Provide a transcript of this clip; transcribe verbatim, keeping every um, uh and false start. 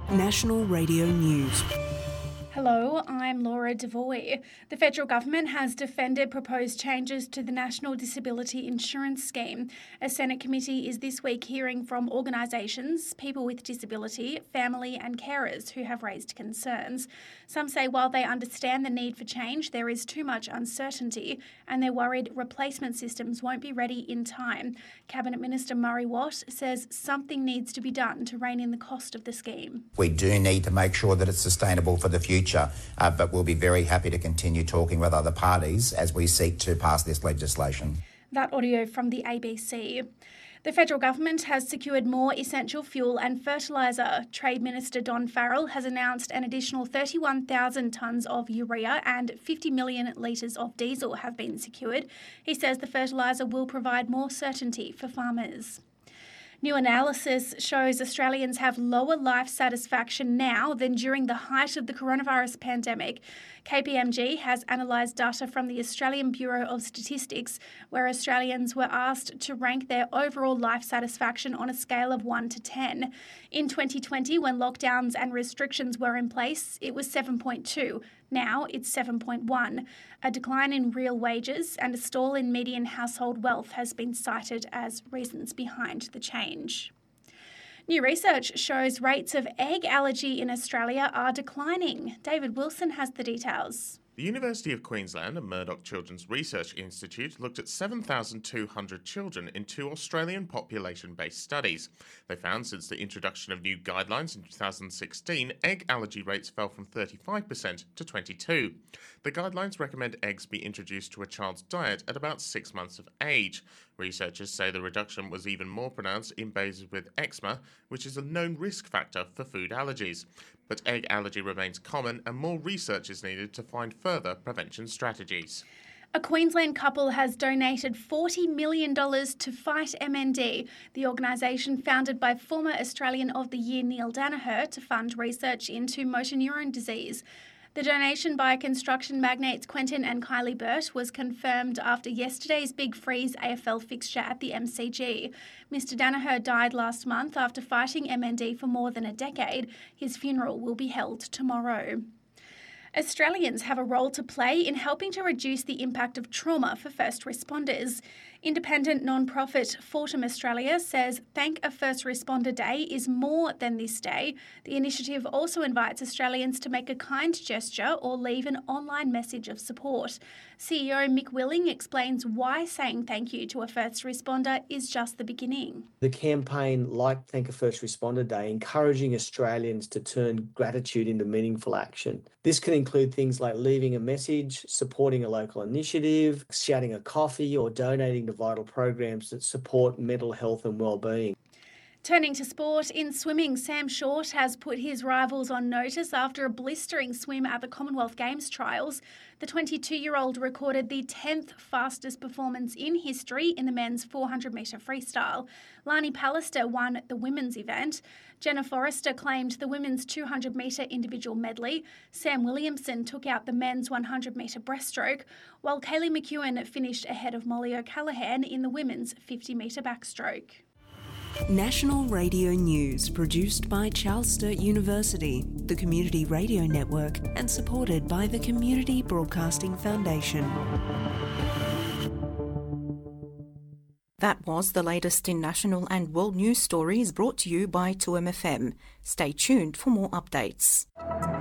National Radio News. Hello, I'm Laura Devoy. The federal government has defended proposed changes to the National Disability Insurance Scheme. A Senate committee is this week hearing from organisations, people with disability, family and carers who have raised concerns. Some say while they understand the need for change, there is too much uncertainty and they're worried replacement systems won't be ready in time. Cabinet Minister Murray Watt says something needs to be done to rein in the cost of the scheme. We do need to make sure that it's sustainable for the future, uh, but we'll be very happy to continue talking with other parties as we seek to pass this legislation. That audio from the A B C. The federal government has secured more essential fuel and fertiliser. Trade Minister Don Farrell has announced an additional thirty-one thousand tonnes of urea and fifty million litres of diesel have been secured. He says the fertiliser will provide more certainty for farmers. New analysis shows Australians have lower life satisfaction now than during the height of the coronavirus pandemic. K P M G has analysed data from the Australian Bureau of Statistics, where Australians were asked to rank their overall life satisfaction on a scale of one to ten. In twenty twenty, when lockdowns and restrictions were in place, it was seven point two. Now it's seven point one. A decline in real wages and a stall in median household wealth has been cited as reasons behind the change. New research shows rates of egg allergy in Australia are declining. David Wilson has the details. The University of Queensland and Murdoch Children's Research Institute looked at seven thousand two hundred children in two Australian population-based studies. They found since the introduction of new guidelines in two thousand sixteen, egg allergy rates fell from thirty-five percent to twenty-two percent. The guidelines recommend eggs be introduced to a child's diet at about six months of age. Researchers say the reduction was even more pronounced in babies with eczema, which is a known risk factor for food allergies. But egg allergy remains common and more research is needed to find further prevention strategies. A Queensland couple has donated forty million dollars to fight M N D, the organisation founded by former Australian of the Year Neil Danaher to fund research into motor neurone disease. The donation by construction magnates Quentin and Kylie Burt was confirmed after yesterday's Big Freeze A F L fixture at the M C G. Mister Danaher died last month after fighting M N D for more than a decade. His funeral will be held tomorrow. Australians have a role to play in helping to reduce the impact of trauma for first responders. Independent non-profit Fortum Australia says Thank a First Responder Day is more than this day. The initiative also invites Australians to make a kind gesture or leave an online message of support. C E O Mick Willing explains why saying thank you to a first responder is just the beginning. The campaign, like Thank a First Responder Day, encouraging Australians to turn gratitude into meaningful action. This can include things like leaving a message, supporting a local initiative, shouting a coffee, or donating to vital programs that support mental health and well-being. Turning to sport, in swimming, Sam Short has put his rivals on notice after a blistering swim at the Commonwealth Games trials. The twenty-two-year-old recorded the tenth fastest performance in history in the men's four hundred metre freestyle. Lani Pallister won the women's event. Jenna Forrester claimed the women's two hundred metre individual medley. Sam Williamson took out the men's one hundred metre breaststroke, while Kaylee McEwen finished ahead of Molly O'Callaghan in the women's fifty metre backstroke. National Radio News, produced by Charles Sturt University, the Community Radio Network, and supported by the Community Broadcasting Foundation. That was the latest in national and world news stories brought to you by two M F M. Stay tuned for more updates.